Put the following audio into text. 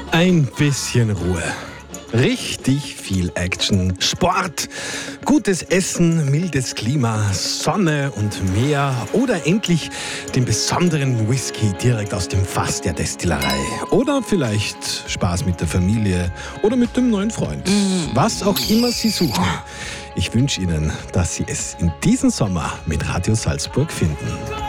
Ein bisschen Ruhe. Richtig viel Action, Sport, gutes Essen, mildes Klima, Sonne und Meer oder endlich den besonderen Whisky direkt aus dem Fass der Destillerei. Oder vielleicht Spaß mit der Familie oder mit dem neuen Freund. Was auch immer Sie suchen. Ich wünsche Ihnen, dass Sie es in diesem Sommer mit Radio Salzburg finden.